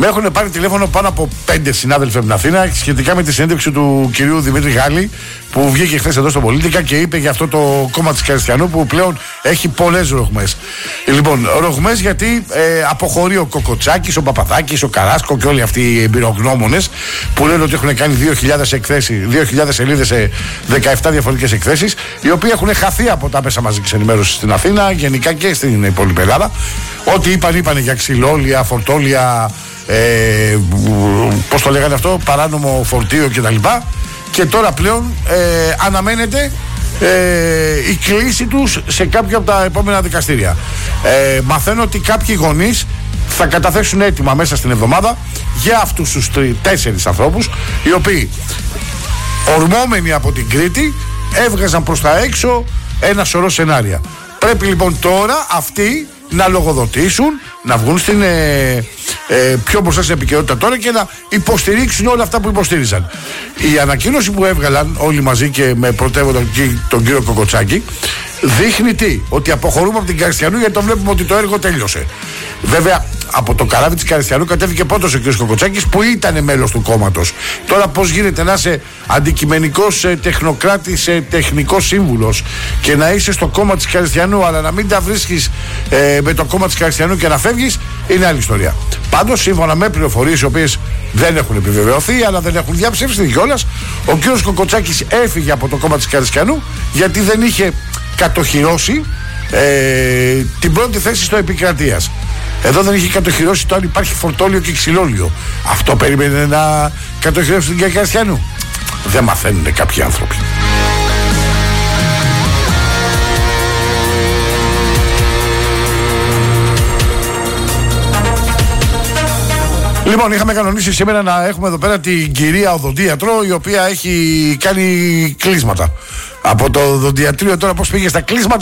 Με έχουν πάρει τηλέφωνο πάνω από 5 συνάδελφοι από την Αθήνα σχετικά με τη συνέντευξη του κυρίου Δημήτρη Γάλλη που βγήκε χθες εδώ στο Πολίτικα και είπε για αυτό το κόμμα της Καριστιανού που πλέον έχει πολλές ρογμές. Λοιπόν, ρογμές γιατί αποχωρεί ο Κοκοτσάκης, ο Παπαδάκης, ο Καράσκο και όλοι αυτοί οι εμπειρογνώμονες που λένε ότι έχουν κάνει 2.000 σελίδες σε 17 διαφορετικές εκθέσεις, οι οποίοι έχουν χαθεί από τα μέσα μαζικής ενημέρωσης στην Αθήνα, γενικά και στην υπόλοιπη Ελλάδα. Ό,τι είπαν για ξυλόλια, φορτόλια, πώς το λέγανε αυτό, παράνομο φορτίο κτλ. Και τώρα πλέον αναμένεται η κλήση τους σε κάποια από τα επόμενα δικαστήρια. Μαθαίνω ότι κάποιοι γονείς θα καταθέσουν έτοιμα μέσα στην εβδομάδα για αυτούς τους 4 ανθρώπους, οι οποίοι ορμόμενοι από την Κρήτη έβγαζαν προς τα έξω ένα σωρό σενάρια. Πρέπει λοιπόν τώρα αυτοί να λογοδοτήσουν, να βγουν στην πιο μπροστά στην επικαιρότητα τώρα και να υποστηρίξουν όλα αυτά που υποστήριζαν. Η ανακοίνωση που έβγαλαν όλοι μαζί και με πρωτεύοντα τον κύριο Κοκοτσάκη δείχνει τι, ότι αποχωρούμε από την Καριστιανού γιατί το βλέπουμε ότι το έργο τέλειωσε. Βέβαια, από το καράβι της Καριστιανού κατέβηκε πρώτος ο κ. Κοκοτσάκης που ήταν μέλος του κόμματος. Τώρα πώς γίνεται να είσαι αντικειμενικός τεχνοκράτης, τεχνικός σύμβουλος και να είσαι στο κόμμα της Καριστιανού αλλά να μην τα βρίσκεις με το κόμμα της Καριστιανού και να φεύγεις, είναι άλλη ιστορία. Πάντως, σύμφωνα με πληροφορίες οι οποίες δεν έχουν επιβεβαιωθεί αλλά δεν έχουν διαψεύσει κιόλας, ο κ. Κοκοτσάκης έφυγε από το κόμμα της Καριστιανού γιατί δεν είχε κατοχυρώσει την πρώτη θέση στο επικρατείας. Εδώ δεν είχε κατοχυρώσει το αν υπάρχει φορτόλιο και ξυλόλιο. Αυτό περίμενε να κατοχυρώσει την Καριστιανού. Δεν μαθαίνουν κάποιοι άνθρωποι. Λοιπόν, είχαμε κανονίσει σήμερα να έχουμε εδώ πέρα την κυρία οδοντίατρο, η οποία έχει κάνει κλείσματα. Από το οδοντιατρίο τώρα πώς πήγε στα κλείσματα.